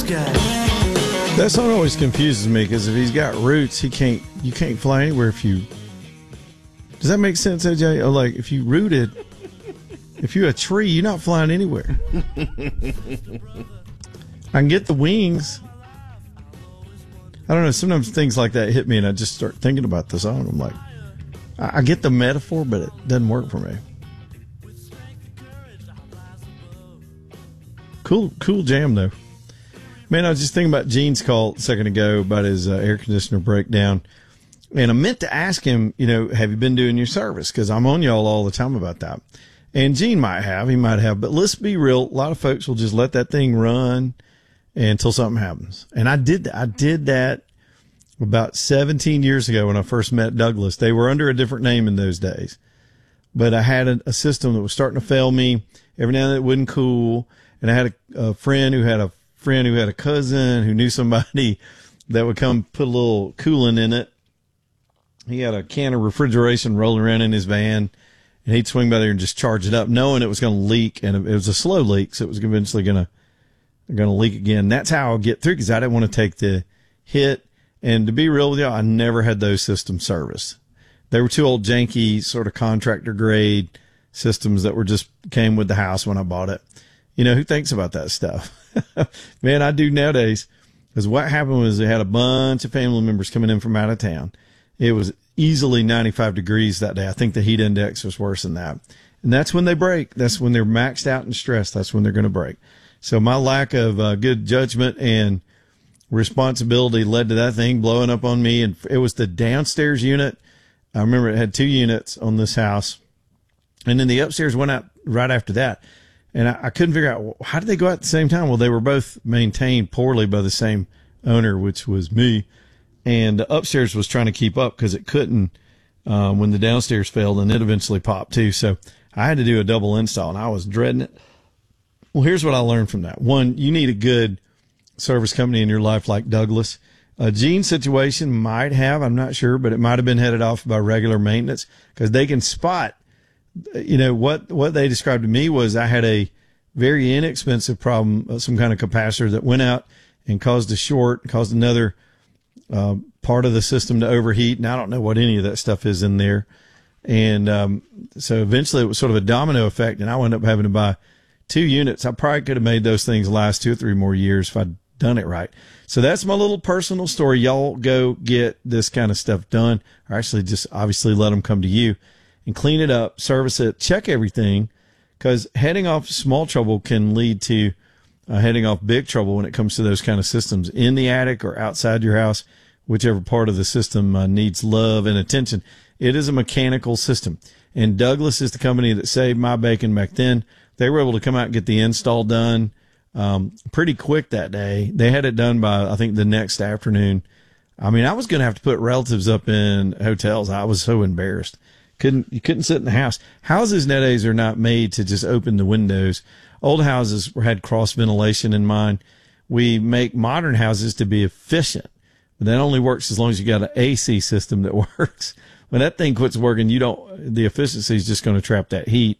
That song always confuses me because if he's got roots, you can't fly anywhere if you. Does that make sense, AJ? Or like if you're a tree, you're not flying anywhere. I can get the wings. I don't know. Sometimes things like that hit me, and I just start thinking about the song. I'm like, I get the metaphor, but it doesn't work for me. Cool jam though. Man, I was just thinking about Gene's call a second ago about his air conditioner breakdown. And I meant to ask him, have you been doing your service? Because I'm on y'all all the time about that. And Gene might have, but let's be real. A lot of folks will just let that thing run until something happens. And I did that about 17 years ago when I first met Douglas. They were under a different name in those days. But I had a system that was starting to fail me. Every now and then it wouldn't cool. And I had a friend who had a cousin who knew somebody that would come put a little coolant in it. He had a can of refrigeration rolling around in his van, and he'd swing by there and just charge it up, knowing it was going to leak, and it was a slow leak, so it was eventually going to leak again. That's how I'll get through, because I didn't want to take the hit. And to be real with you, I never had those systems serviced. They were two old janky sort of contractor grade systems that came with the house when I bought it. Who thinks about that stuff? Man, I do nowadays. Because what happened was they had a bunch of family members coming in from out of town. It was easily 95 degrees that day. I think the heat index was worse than that. And that's when they break. That's when they're maxed out and stressed. That's when they're going to break. So my lack of good judgment and responsibility led to that thing blowing up on me. And it was the downstairs unit. I remember it had 2 units on this house. And then the upstairs went out right after that. And I couldn't figure out, how did they go out at the same time? Well, they were both maintained poorly by the same owner, which was me. And the upstairs was trying to keep up because it couldn't when the downstairs failed, and it eventually popped too. So I had to do a double install, and I was dreading it. Well, here's what I learned from that. One, you need a good service company in your life like Douglas. Gene's situation might have, I'm not sure, but it might have been headed off by regular maintenance because they can spot. What they described to me was I had a very inexpensive problem, some kind of capacitor that went out and caused a short, caused another part of the system to overheat. And I don't know what any of that stuff is in there. And so eventually it was sort of a domino effect, and I wound up having to buy 2 units. I probably could have made those things last 2 or 3 more years if I'd done it right. So that's my little personal story. Y'all go get this kind of stuff done, or actually just obviously let them come to you. And clean it up, service it, check everything, because heading off small trouble can lead to heading off big trouble when it comes to those kind of systems in the attic or outside your house, whichever part of the system needs love and attention. It is a mechanical system. And Douglas is the company that saved my bacon back then. They were able to come out and get the install done pretty quick that day. They had it done by, I think, the next afternoon. I mean, I was going to have to put relatives up in hotels. I was so embarrassed. You couldn't sit in the house. Houses nowadays are not made to just open the windows. Old houses had cross ventilation in mind. We make modern houses to be efficient, but that only works as long as you got an AC system that works. When that thing quits working, the efficiency is just going to trap that heat.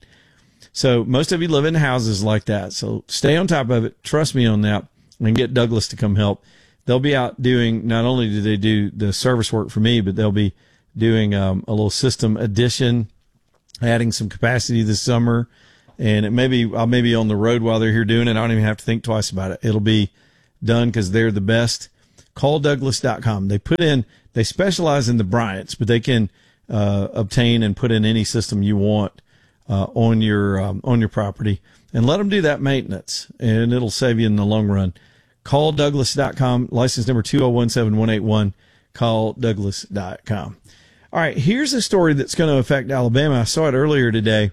So most of you live in houses like that. So stay on top of it. Trust me on that, and get Douglas to come help. They'll be out doing, not only do they do the service work for me, but they'll be doing a little system addition, adding some capacity this summer. And I'll maybe on the road while they're here doing it. I don't even have to think twice about it. It'll be done because they're the best. Call Douglas.com. They specialize in the Bryants, but they can obtain and put in any system you want on your property, and let them do that maintenance, and it'll save you in the long run. Call Douglas.com, license number 2017181. Call Douglas.com. All right, here's a story that's going to affect Alabama. I saw it earlier today,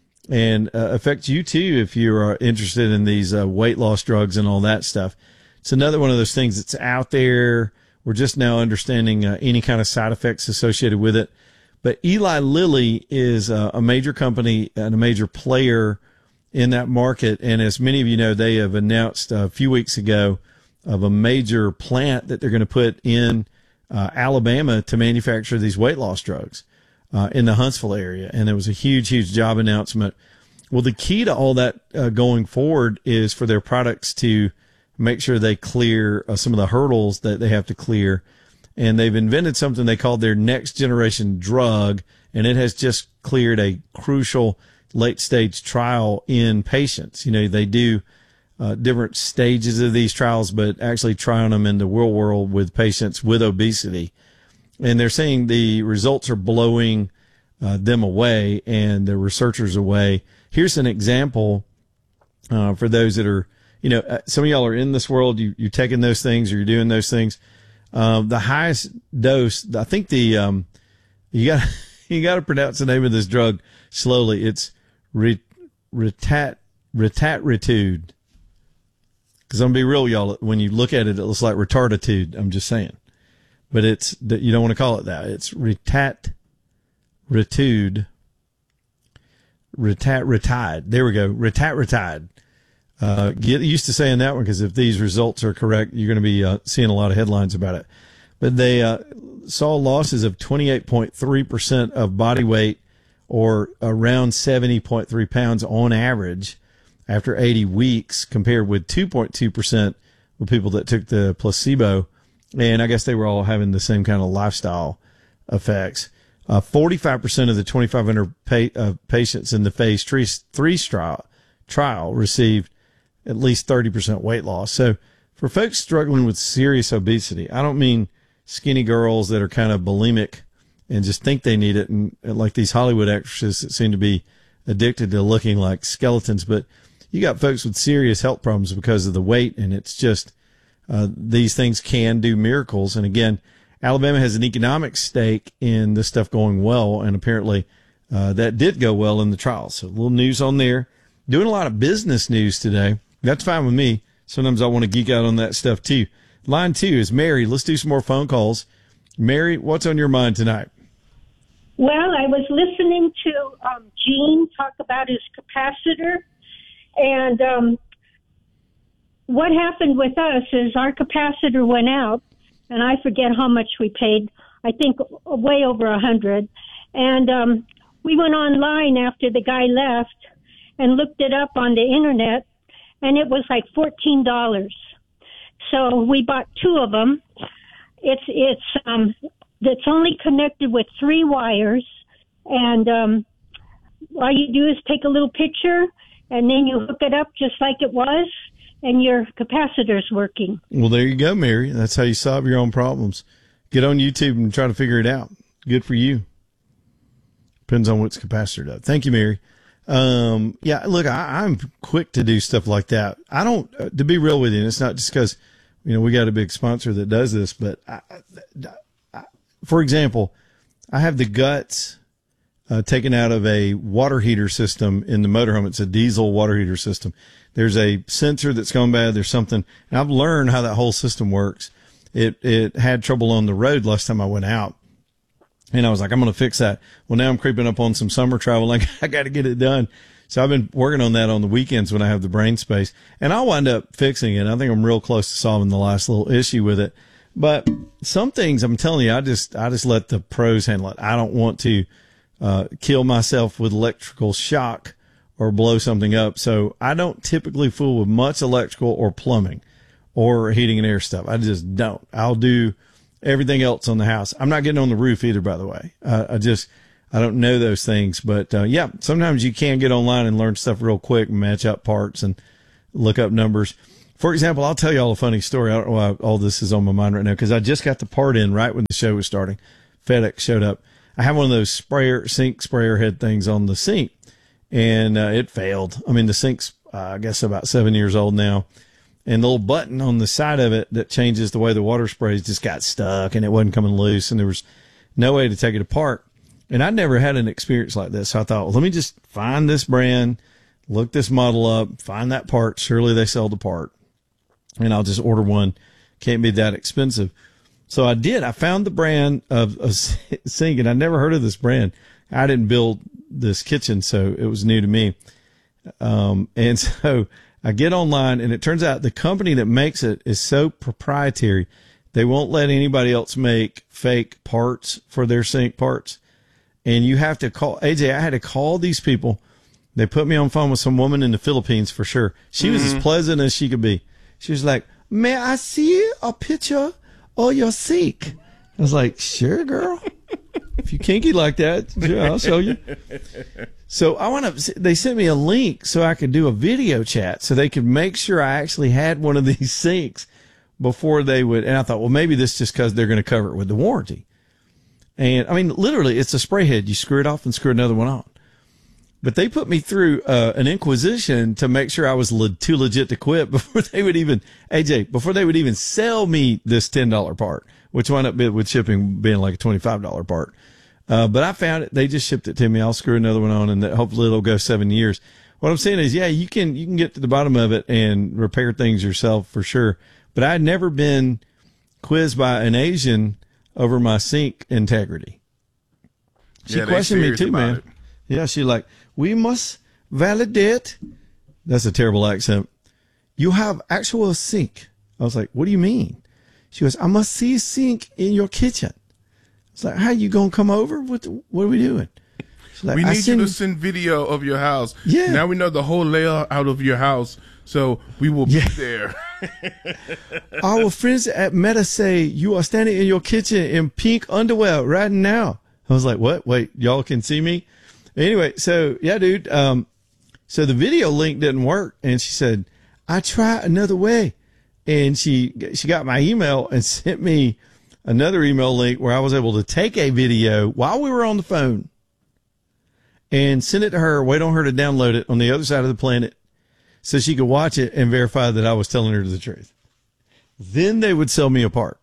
and affect you too if you're interested in these weight loss drugs and all that stuff. It's another one of those things that's out there. We're just now understanding any kind of side effects associated with it. But Eli Lilly is a major company and a major player in that market. And as many of you know, they have announced a few weeks ago of a major plant that they're going to put in Alabama to manufacture these weight loss drugs in the Huntsville area. And there was a huge, huge job announcement. Well, the key to all that going forward is for their products to make sure they clear some of the hurdles that they have to clear. And they've invented something they call their next generation drug, and it has just cleared a crucial late stage trial in patients. They do different stages of these trials, but actually trying them in the real world with patients with obesity. And they're saying the results are blowing them away and the researchers away. Here's an example for those that are, some of y'all are in this world. You're taking those things or you're doing those things. The highest dose, I think you got to pronounce the name of this drug slowly. It's Retatrutide. Because I'm going to be real, y'all. When you look at it, it looks like retarditude. I'm just saying. But you don't want to call it that. It's Retatrutide. There we go. Retatrutide. Get used to saying that one, because if these results are correct, you're going to be seeing a lot of headlines about it. But they saw losses of 28.3% of body weight, or around 70.3 pounds on average, after 80 weeks, compared with 2.2% with people that took the placebo. And I guess they were all having the same kind of lifestyle effects. 45% of the 2,500 patients in the phase 3 trial received at least 30% weight loss. So for folks struggling with serious obesity, I don't mean skinny girls that are kind of bulimic and just think they need it, and like these Hollywood actresses that seem to be addicted to looking like skeletons, but you got folks with serious health problems because of the weight, and it's just these things can do miracles. And again, Alabama has an economic stake in this stuff going well, and apparently that did go well in the trial. So a little news on there. Doing a lot of business news today. That's fine with me. Sometimes I want to geek out on that stuff too. Line 2 is Mary. Let's do some more phone calls. Mary, what's on your mind tonight? Well, I was listening to Gene talk about his capacitor, and what happened with us is our capacitor went out, and I forget how much we paid. I think way over $100. And we went online after the guy left and looked it up on the internet, and it was like $14. So we bought 2 of them. It's only connected with 3 wires, and all you do is take a little picture, and then you hook it up just like it was, and your capacitor's working. Well, there you go, Mary. That's how you solve your own problems. Get on YouTube and try to figure it out. Good for you. Depends on what's capacitor does. Thank you, Mary. Yeah, look, I'm quick to do stuff like that. I don't, to be real with you, and it's not just because, we got a big sponsor that does this, but for example, I have the guts taken out of a water heater system in the motorhome. It's a diesel water heater system. There's a sensor that's gone bad. There's something, and I've learned how that whole system works. It had trouble on the road last time I went out, and I was like, I'm going to fix that. Well, now I'm creeping up on some summer travel. Like, I got to get it done. So I've been working on that on the weekends when I have the brain space, and I'll wind up fixing it. I think I'm real close to solving the last little issue with it. But some things, I'm telling you, I just let the pros handle it. I don't want to kill myself with electrical shock or blow something up. So I don't typically fool with much electrical or plumbing or heating and air stuff. I just don't. I'll do everything else on the house. I'm not getting on the roof either, by the way. I don't know those things, but yeah, sometimes you can get online and learn stuff real quick and match up parts and look up numbers. For example, I'll tell you all a funny story. I don't know why all this is on my mind right now, because I just got the part in right when the show was starting. FedEx showed up. I have one of those sink sprayer head things on the sink, and it failed. I mean, the sink's, I guess, about 7 years old now, and the little button on the side of it that changes the way the water sprays just got stuck, and it wasn't coming loose, and there was no way to take it apart. And I'd never had an experience like this. So I thought, well, let me just find this brand, look this model up, find that part. Surely they sell the part, and I'll just order one. Can't be that expensive. So I did. I found the brand of sink, and I never heard of this brand. I didn't build this kitchen, so it was new to me. And so I get online, and it turns out the company that makes it is so proprietary, they won't let anybody else make fake parts for their sink parts. And you have to call, AJ, I had to call these people. They put me on phone with some woman in the Philippines for sure. She was as pleasant as she could be. She was like, may I see a picture of your sink? I was like, sure, girl. If you kinky like that, sure, I'll show you. So they sent me a link so I could do a video chat so they could make sure I actually had one of these sinks before they would. And I thought, well, maybe this is just because they're going to cover it with the warranty. And I mean, literally, it's a spray head. You screw it off and screw another one on. But they put me through an inquisition to make sure I was too legit to quit before they would even, AJ, before they would even sell me this $10 part, which wound up with shipping being like a $25 part. But I found it. They just shipped it to me. I'll screw another one on, and hopefully it'll go 7 years. What I'm saying is, yeah, you can get to the bottom of it and repair things yourself for sure. But I'd never been quizzed by an Asian over my sink integrity. She questioned me too, man. Yeah, she like, we must validate. That's a terrible accent. You have actual sink. I was like, what do you mean? She goes, I must see a sink in your kitchen. It's like, how you gonna come over? What are we doing? Like, we need you to send video of your house. Yeah. Now we know the whole layout out of your house, so we will be there. Our friends at Meta say you are standing in your kitchen in pink underwear right now. I was like, what? Wait, y'all can see me? Anyway, so yeah, dude. So the video link didn't work, and she said, I try another way. And she got my email and sent me another email link where I was able to take a video while we were on the phone and send it to her, wait on her to download it on the other side of the planet so she could watch it and verify that I was telling her the truth. Then they would sell me a part.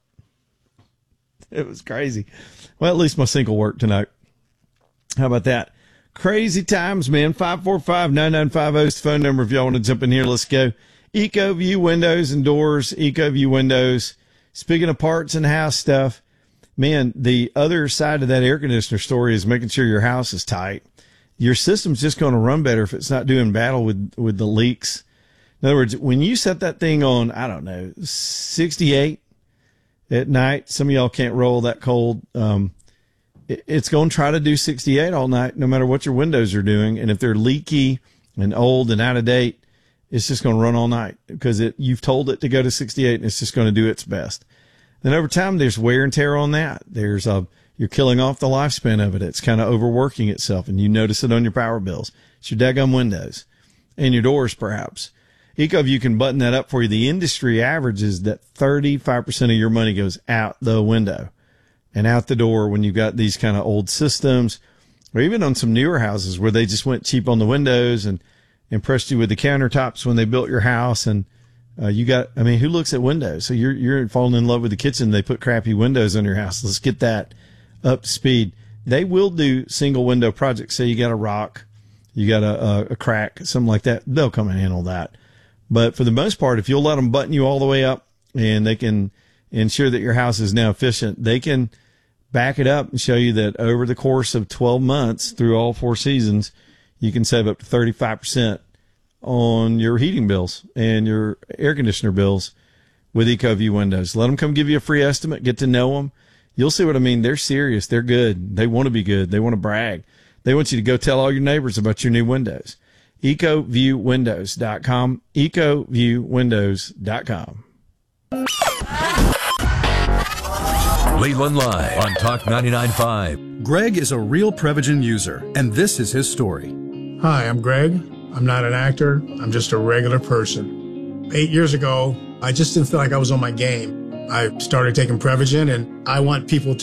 It was crazy. Well, at least my sink will work tonight. How about that? Crazy times, man. 545-9950 is the phone number if y'all want to jump in here. Let's go. EcoView Windows and Doors, EcoView Windows. Speaking of parts and house stuff, man, the other side of that air conditioner story is making sure your house is tight. Your system's just going to run better if it's not doing battle with the leaks. In other words, when you set that thing on, I don't know, 68 at night, some of y'all can't roll that cold. It's going to try to do 68 all night, no matter what your windows are doing. And if they're leaky and old and out of date, it's just going to run all night because you've told it to go to 68 and it's just going to do its best. Then over time, there's wear and tear on that. You're killing off the lifespan of it. It's kind of overworking itself, and you notice it on your power bills. It's your daggum windows and your doors, perhaps. EcoView can button that up for you. The industry average is that 35% of your money goes out the window and out the door when you've got these kind of old systems, or even on some newer houses where they just went cheap on the windows and impressed you with the countertops when they built your house. And who looks at windows? So you're falling in love with the kitchen. They put crappy windows on your house. Let's get that up to speed. They will do single window projects. Say you got a rock, you got a crack, something like that. They'll come and handle that. But for the most part, if you'll let them button you all the way up and they can ensure that your house is now efficient, they can back it up and show you that over the course of 12 months through all 4 seasons, you can save up to 35% on your heating bills and your air conditioner bills with EcoView windows. Let them come give you a free estimate. Get to know them. You'll see what I mean. They're serious. They're good. They want to be good. They want to brag. They want you to go tell all your neighbors about your new windows. EcoViewWindows.com. EcoViewWindows.com. Leland Live on Talk 99.5. Greg is a real Prevagen user, and this is his story. Hi, I'm Greg. I'm not an actor. I'm just a regular person. 8 years ago, I just didn't feel like I was on my game. I started taking Prevagen, and I want people to